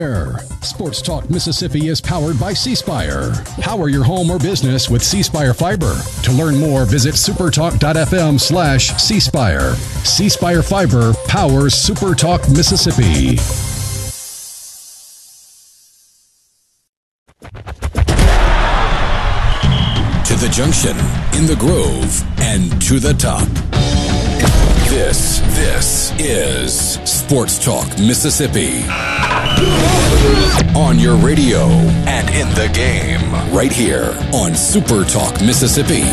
Sports Talk Mississippi is powered by C Spire. Power your home or business with C Spire Fiber. To learn more, visit supertalk.fm/C Spire. C Spire Fiber powers Super Talk Mississippi. To the junction, in the Grove, and to the top. This is Sports Talk Mississippi. On your radio and in the game, right here on Super Talk Mississippi.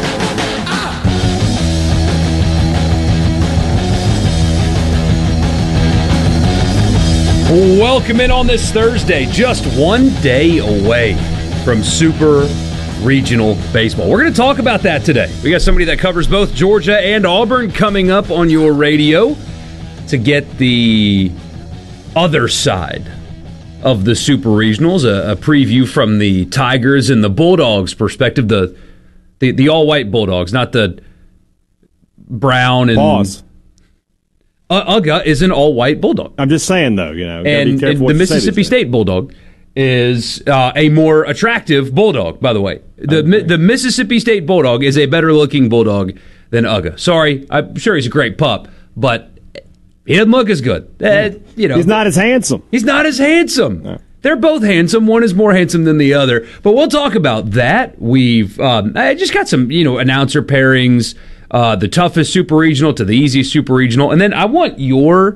Welcome in on this Thursday, just one day away from Super Regional Baseball. We're going to talk about that today. We got somebody that covers both Georgia and Auburn coming up on your radio to get the other side of the Super Regionals, a preview from the Tigers and the Bulldogs perspective, the all-white Bulldogs, not the brown and... Pause. Uga is an all-white Bulldog. I'm just saying, though, and the Mississippi State Bulldog is a more attractive Bulldog, by the way. The Mississippi State Bulldog is a better-looking Bulldog than Uga. Sorry, I'm sure he's a great pup, but he doesn't look as good. He's not as handsome. He's not as handsome. No. They're both handsome. One is more handsome than the other. But we'll talk about that. We've I just got some announcer pairings, the toughest Super Regional to the easiest Super Regional, and then I want your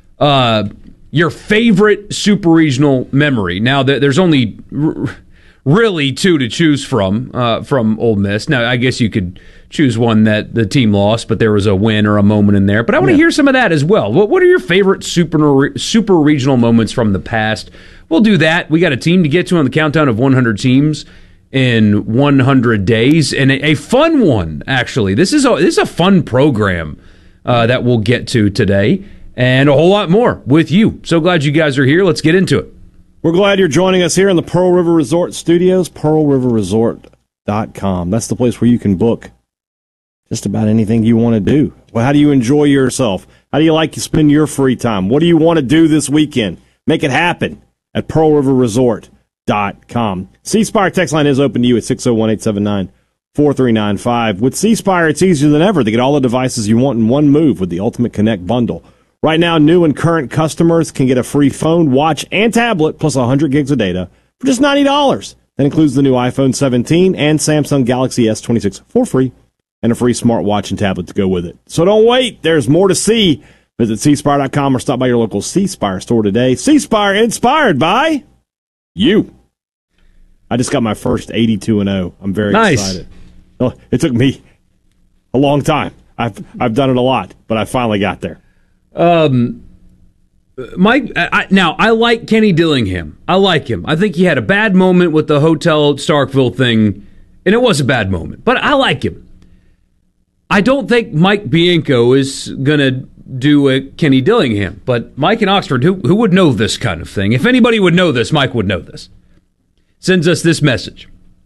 favorite Super Regional memory. Now, there's only really two to choose from Ole Miss. Now, I guess you could choose one that the team lost, but there was a win or a moment in there. But I want to hear some of that as well. What are your favorite Super Regional moments from the past? We'll do that. We got a team to get to on the countdown of 100 teams in 100 days, and a fun one, actually. This is a fun program that we'll get to today, and a whole lot more with you. So glad you guys are here. Let's get into it. We're glad you're joining us here in the Pearl River Resort Studios, pearlriverresort.com. That's the place where you can book just about anything you want to do. Well, how do you enjoy yourself? How do you like to spend your free time? What do you want to do this weekend? Make it happen at pearlriverresort.com. C Spire text line is open to you at 601-879-4395. With C Spire, it's easier than ever to get all the devices you want in one move with the Ultimate Connect bundle. Right now, new and current customers can get a free phone, watch, and tablet, plus 100 gigs of data for just $90. That includes the new iPhone 17 and Samsung Galaxy S26 for free, and a free smartwatch and tablet to go with it. So don't wait. There's more to see. Visit cspire.com or stop by your local C Spire store today. C Spire, inspired by you. I just got my first 82-0. I'm very excited. Oh, it took me a long time. I've done it a lot, but I finally got there. Mike, I like Kenny Dillingham. I like him. I think he had a bad moment with the Hotel Starkville thing, and it was a bad moment, but I like him. I don't think Mike Bianco is going to do a Kenny Dillingham, but Mike in Oxford, who would know this kind of thing? If anybody would know this, Mike would know this. Sends us this message.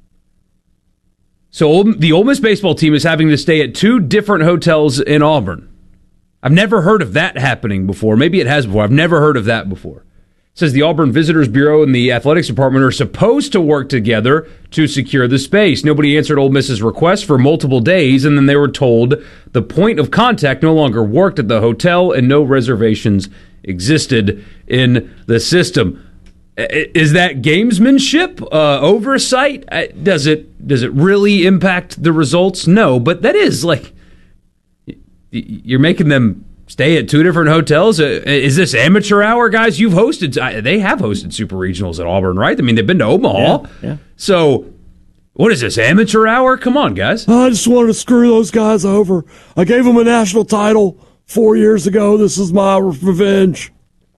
So the Ole Miss baseball team is having to stay at two different hotels in Auburn. I've never heard of that happening before. Maybe it has before. I've never heard of that before. It says the Auburn Visitors Bureau and the Athletics Department are supposed to work together to secure the space. Nobody answered Ole Miss's request for multiple days, and then they were told the point of contact no longer worked at the hotel and no reservations existed in the system. Is that gamesmanship? Oversight? Does it really impact the results? No, but that is like you're making them stay at two different hotels. Is this amateur hour, guys? They have hosted Super Regionals at Auburn, right? I mean, they've been to Omaha. Yeah. So what is this, amateur hour? Come on, guys. I just wanted to screw those guys over. I gave them a national title 4 years ago. This is my revenge.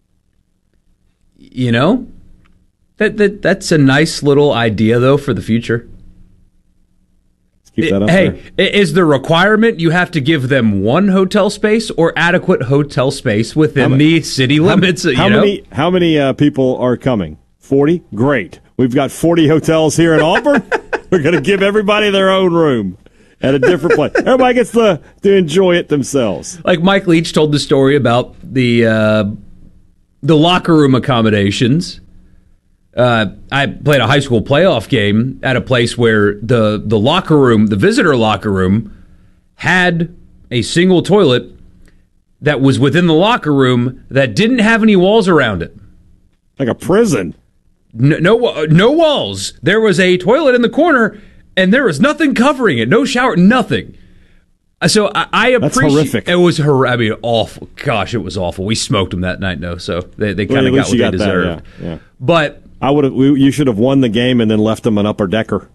That's a nice little idea, though, for the future. Keep that up there. Is the requirement you have to give them one hotel space or adequate hotel space within the city limits? How many people are coming? 40? Great. We've got 40 hotels here in Auburn. We're going to give everybody their own room at a different place. Everybody gets to enjoy it themselves. Like Mike Leach told the story about the the locker room accommodations. I played a high school playoff game at a place where the locker room, the visitor locker room, had a single toilet that was within the locker room that didn't have any walls around it. Like a prison. No walls. There was a toilet in the corner, and there was nothing covering it. No shower, nothing. So I appreciate. That's horrific. It was awful. Gosh, it was awful. We smoked them that night, though, so they kind of got what they deserved. That, yeah. But you should have won the game and then left them an upper decker.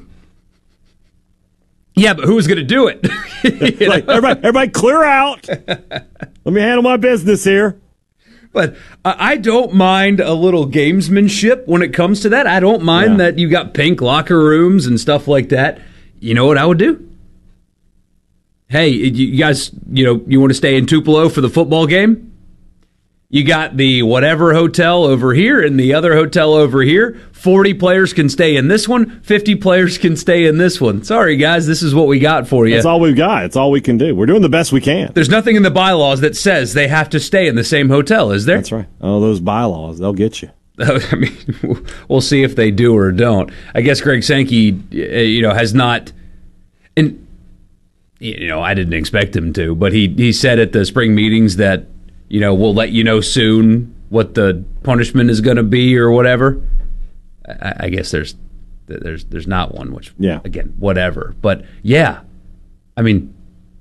Yeah, but who was going to do it? Like, everybody clear out. Let me handle my business here. But I don't mind a little gamesmanship when it comes to that. I don't mind that you got pink locker rooms and stuff like that. You know what I would do? Hey, you guys, you want to stay in Tupelo for the football game? You got the whatever hotel over here and the other hotel over here. 40 players can stay in this one. 50 players can stay in this one. Sorry, guys, this is what we got for you. That's all we've got. It's all we can do. We're doing the best we can. There's nothing in the bylaws that says they have to stay in the same hotel, is there? That's right. Oh, those bylaws, they'll get you. I mean, we'll see if they do or don't. I guess Greg Sankey, has not, and I didn't expect him to, but he said at the spring meetings that, we'll let you know soon what the punishment is going to be or whatever. I guess there's not one, which, again, whatever. But, yeah, I mean,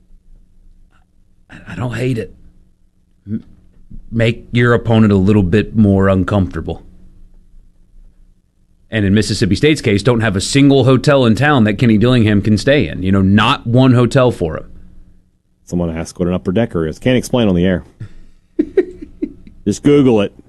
I don't hate it. Make your opponent a little bit more uncomfortable. And in Mississippi State's case, don't have a single hotel in town that Kenny Dillingham can stay in. Not one hotel for him. Someone asked what an upper decker is. Can't explain on the air. Just Google it.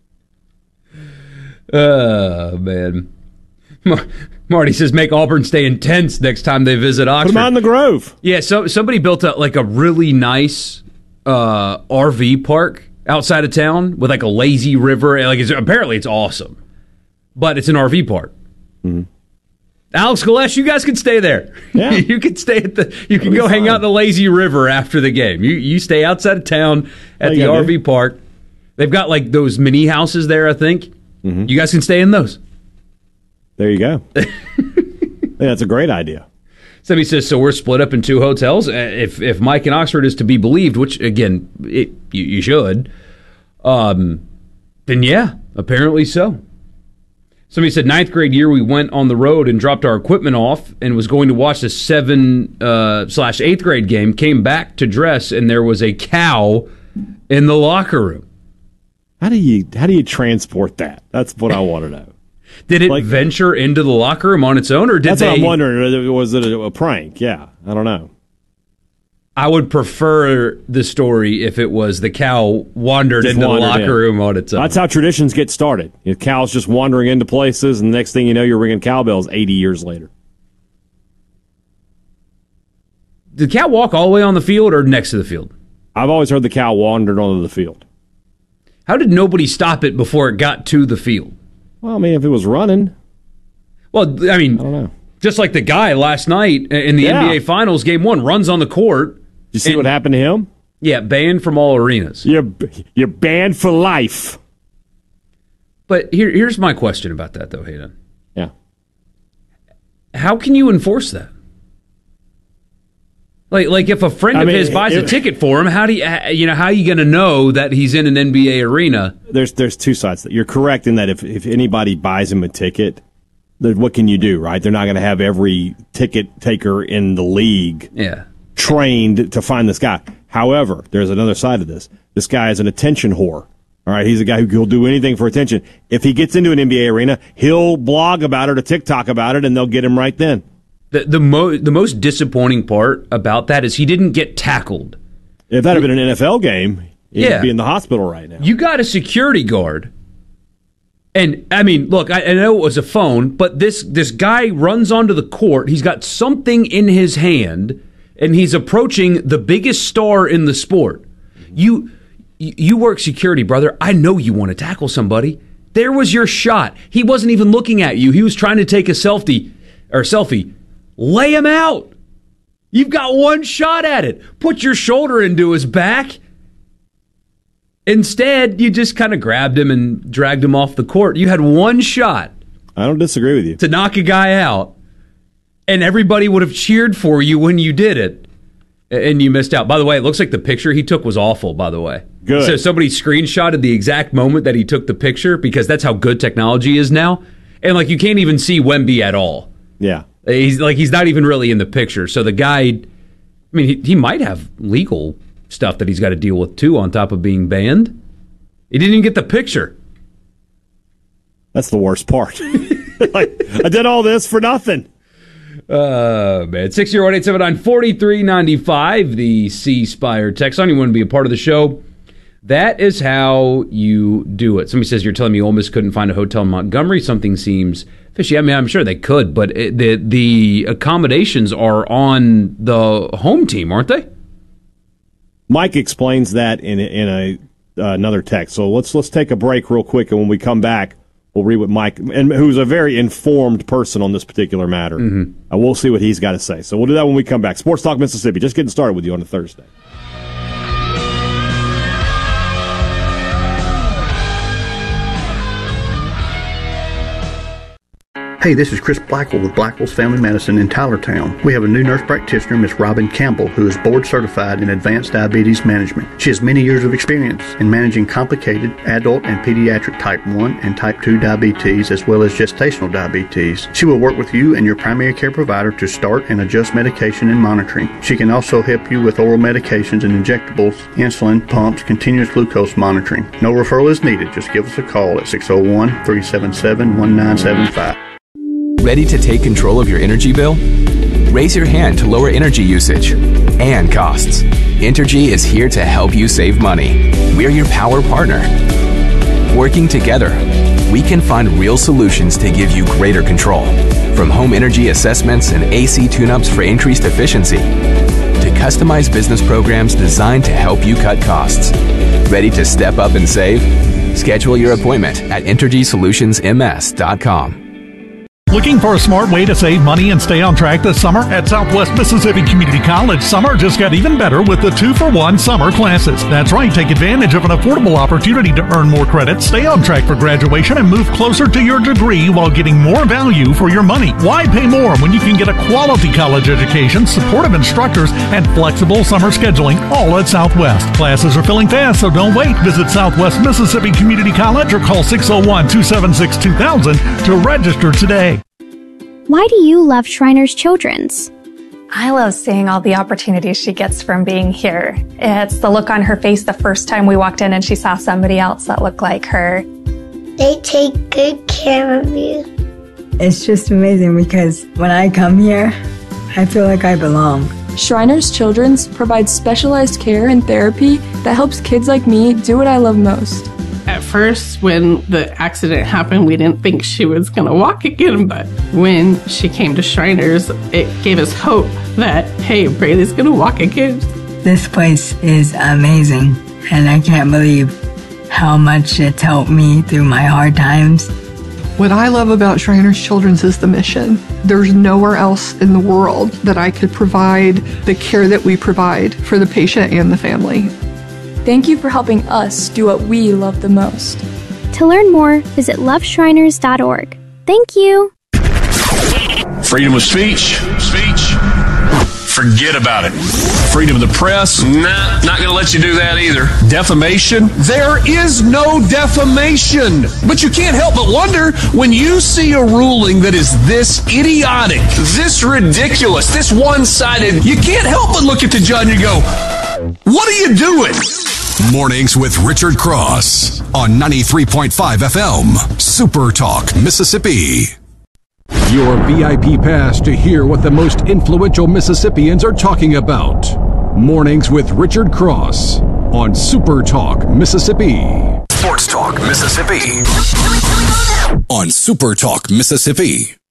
Oh, man. Marty says make Auburn stay in tents next time they visit Oxford. Put them out in the Grove. Yeah, so somebody built a really nice RV park outside of town with a lazy river. Apparently it's awesome. But it's an RV park. Mm-hmm. Alex Galesh, you guys can stay there. Yeah. You can stay you can go hang out in the lazy river after the game. You stay outside of town at the RV park. They've got those mini houses there, I think. Mm-hmm. You guys can stay in those. There you go. That's a great idea. Somebody says, so we're split up in two hotels. If Mike in Oxford is to be believed, which, again, you should, then yeah, apparently so. Somebody said 9th grade year we went on the road and dropped our equipment off and was going to watch the 7/8th grade game, came back to dress, and there was a cow in the locker room. How do you transport that? That's what I want to know. Did it venture into the locker room on its own, or did that's what I'm wondering. Was it a prank? Yeah, I don't know. I would prefer the story if it was the cow wandered into the locker room on its own. That's how traditions get started. The cow's just wandering into places, and the next thing you know, you're ringing cowbells 80 years later. Did the cow walk all the way on the field or next to the field? I've always heard the cow wandered onto the field. How did nobody stop it before it got to the field? Well, I mean, if it was running. Well, I mean, I don't know. Just like the guy last night in the NBA Finals, Game 1, runs on the court. You see what happened to him? Yeah, banned from all arenas. You're banned for life. But here's my question about that, though, Hayden. Yeah. How can you enforce that? Like if a friend of his buys a ticket for him, how are you going to know that he's in an NBA arena? There's two sides. You're correct in that if anybody buys him a ticket, what can you do, right? They're not going to have every ticket taker in the league trained to find this guy. However, there's another side of this. This guy is an attention whore. All right, he's a guy who'll do anything for attention. If he gets into an NBA arena, he'll blog about it or TikTok about it, and they'll get him right then. The most disappointing part about that is he didn't get tackled. If that had been an NFL game, he'd be in the hospital right now. You got a security guard. And, I mean, look, I know it was a phone, but this guy runs onto the court. He's got something in his hand, and he's approaching the biggest star in the sport. You work security, brother. I know you want to tackle somebody. There was your shot. He wasn't even looking at you. He was trying to take a selfie. Lay him out. You've got one shot at it. Put your shoulder into his back. Instead, you just kind of grabbed him and dragged him off the court. You had one shot. I don't disagree with you. To knock a guy out, and everybody would have cheered for you when you did it, and you missed out. By the way, it looks like the picture he took was awful, by the way. Good. So somebody screenshotted the exact moment that he took the picture, because that's how good technology is now. And, like, you can't even see Wemby at all. Yeah. He's not even really in the picture. So the guy, I mean, he might have legal stuff that he's got to deal with, too, on top of being banned. He didn't even get the picture. That's the worst part. Like, I did all this for nothing. Man. 601-879-4395, the C Spire text line. You want to be a part of the show? That is how you do it. Somebody says, you're telling me Ole Miss couldn't find a hotel in Montgomery? Something seems fishy. I mean, I'm sure they could, but the accommodations are on the home team, aren't they? Mike explains that in another text. So let's take a break real quick, and when we come back, we'll read what Mike, and who's a very informed person on this particular matter. Mm-hmm. We'll see what he's got to say. So we'll do that when we come back. Sports Talk Mississippi, just getting started with you on a Thursday. Hey, this is Chris Blackwell with Blackwell's Family Medicine in Tylertown. We have a new nurse practitioner, Miss Robin Campbell, who is board certified in advanced diabetes management. She has many years of experience in managing complicated adult and pediatric type 1 and type 2 diabetes, as well as gestational diabetes. She will work with you and your primary care provider to start and adjust medication and monitoring. She can also help you with oral medications and injectables, insulin, pumps, continuous glucose monitoring. No referral is needed. Just give us a call at 601-377-1975. Ready to take control of your energy bill? Raise your hand to lower energy usage and costs. Entergy is here to help you save money. We're your power partner. Working together, we can find real solutions to give you greater control. From home energy assessments and AC tune-ups for increased efficiency, to customized business programs designed to help you cut costs. Ready to step up and save? Schedule your appointment at EnergySolutionsMS.com. Looking for a smart way to save money and stay on track this summer? At Southwest Mississippi Community College, summer just got even better with the 2-for-1 summer classes. That's right, take advantage of an affordable opportunity to earn more credit, stay on track for graduation, and move closer to your degree while getting more value for your money. Why pay more when you can get a quality college education, supportive instructors, and flexible summer scheduling all at Southwest? Classes are filling fast, so don't wait. Visit Southwest Mississippi Community College or call 601-276-2000 to register today. Why do you love Shriners Children's? I love seeing all the opportunities she gets from being here. It's the look on her face the first time we walked in and she saw somebody else that looked like her. They take good care of you. It's just amazing because when I come here, I feel like I belong. Shriners Children's provides specialized care and therapy that helps kids like me do what I love most. At first, when the accident happened, we didn't think she was going to walk again, but when she came to Shriners, it gave us hope that, hey, Braylee's going to walk again. This place is amazing, and I can't believe how much it's helped me through my hard times. What I love about Shriners Children's is the mission. There's nowhere else in the world that I could provide the care that we provide for the patient and the family. Thank you for helping us do what we love the most. To learn more, visit loveshriners.org. Thank you. Freedom of speech. Forget about it. Freedom of the press. Nah, not going to let you do that either. Defamation. There is no defamation. But you can't help but wonder when you see a ruling that is this idiotic, this ridiculous, this one-sided, you can't help but look at the judge and go, what are you doing? Mornings with Richard Cross on 93.5 FM, Super Talk, Mississippi. Your VIP pass to hear what the most influential Mississippians are talking about. Mornings with Richard Cross on Super Talk, Mississippi. Sports Talk, Mississippi. On Super Talk, Mississippi.